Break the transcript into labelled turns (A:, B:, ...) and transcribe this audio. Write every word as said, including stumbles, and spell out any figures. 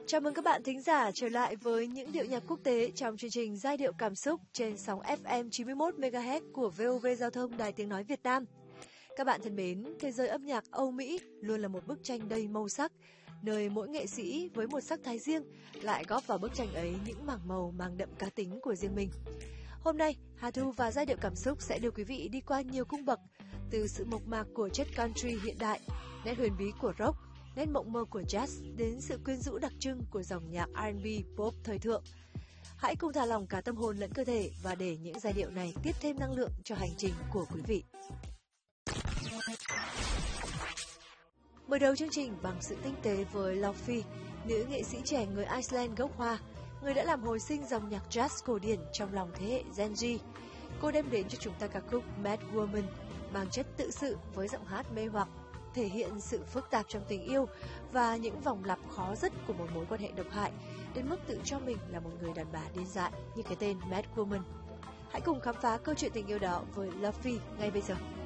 A: Chào mừng các bạn thính giả trở lại với những điệu nhạc quốc tế trong chương trình Giai điệu cảm xúc trên sóng ép em chín mươi mốt mê ga héc của vê o vê Giao thông Đài Tiếng Nói Việt Nam. Các bạn thân mến, thế giới âm nhạc Âu Mỹ luôn là một bức tranh đầy màu sắc, nơi mỗi nghệ sĩ với một sắc thái riêng lại góp vào bức tranh ấy những mảng màu mang đậm cá tính của riêng mình. Hôm nay, Hà Thu và Giai điệu cảm xúc sẽ đưa quý vị đi qua nhiều cung bậc, từ sự mộc mạc của chất country hiện đại, nét huyền bí của rock, nét mộng mơ của jazz đến sự quyến rũ đặc trưng của dòng nhạc R and B pop thời thượng. Hãy cùng thả lỏng cả tâm hồn lẫn cơ thể và để những giai điệu này tiếp thêm năng lượng cho hành trình của quý vị. Mở đầu chương trình bằng sự tinh tế với Lofi, nữ nghệ sĩ trẻ người Iceland gốc Hoa, người đã làm hồi sinh dòng nhạc jazz cổ điển trong lòng thế hệ Gen Z. Cô đem đến cho chúng ta ca khúc Mad Woman, mang chất tự sự với giọng hát mê hoặc, thể hiện sự phức tạp trong tình yêu và những vòng lặp khó dứt của một mối quan hệ độc hại, đến mức tự cho mình là một người đàn bà điên dại như cái tên Mad Woman. Hãy cùng khám phá câu chuyện tình yêu đó với Lofi ngay bây giờ.